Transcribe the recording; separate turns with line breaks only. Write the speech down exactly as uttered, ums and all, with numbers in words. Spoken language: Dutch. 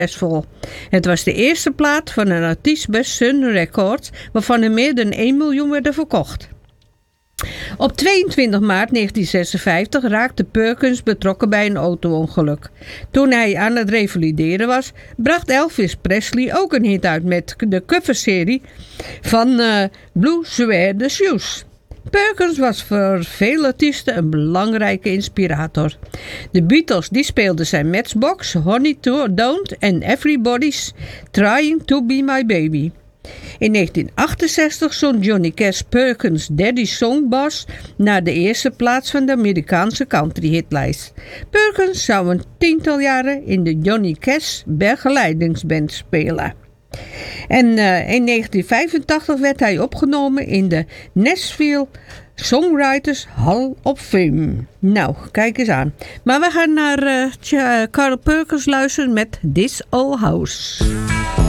succesvol. Het was de eerste plaat van een artiest bij Sun Records, waarvan er meer dan één miljoen werden verkocht. Op tweeëntwintig maart negentien zesenvijftig raakte Perkins betrokken bij een auto-ongeluk. Toen hij aan het revalideren was, bracht Elvis Presley ook een hit uit met de coverserie van uh, Blue Suede Shoes. Perkins was voor veel artiesten een belangrijke inspirator. De Beatles die speelden zijn Matchbox, Honey Don't en Everybody's Trying to Be My Baby. In negentien achtenzestig zong Johnny Cash Perkins' Daddy's Songboss naar de eerste plaats van de Amerikaanse country-hitlijst. Perkins zou een tiental jaren in de Johnny Cash begeleidingsband spelen. En uh, in negentien vijfentachtig werd hij opgenomen in de Nashville Songwriters Hall of Fame. Nou, kijk eens aan. Maar we gaan naar uh, Carl Perkins luisteren met This Old House.